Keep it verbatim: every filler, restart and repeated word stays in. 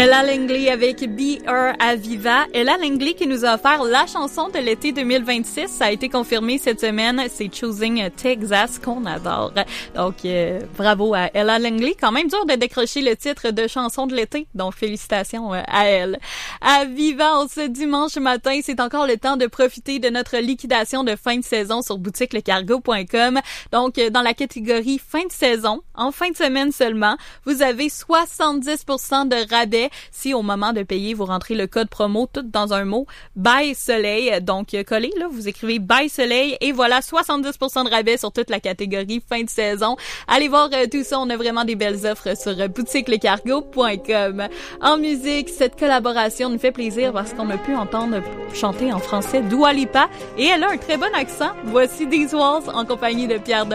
Ella Langley avec Be Her Aviva. Ella Langley qui nous a offert la chanson de l'été deux mille vingt-six. Ça a été confirmé cette semaine. C'est Choosing Texas qu'on adore. Donc, euh, bravo à Ella Langley. Quand même dur de décrocher le titre de chanson de l'été. Donc, félicitations euh, à elle. Aviva, en ce dimanche matin, c'est encore le temps de profiter de notre liquidation de fin de saison sur boutique le cargo point com. Donc, euh, dans la catégorie fin de saison, en fin de semaine seulement, vous avez soixante-dix pour cent de rabais si au moment de payer, vous rentrez le code promo tout dans un mot, Buy Soleil. Donc, collez, là, vous écrivez Buy Soleil et voilà, soixante-dix pour cent de rabais sur toute la catégorie fin de saison. Allez voir euh, tout ça, on a vraiment des belles offres sur euh, boutique le cargo point com. En musique, cette collaboration nous fait plaisir parce qu'on a pu entendre chanter en français Dua Lipa et elle a un très bon accent. Voici These Walls en compagnie de Pierre de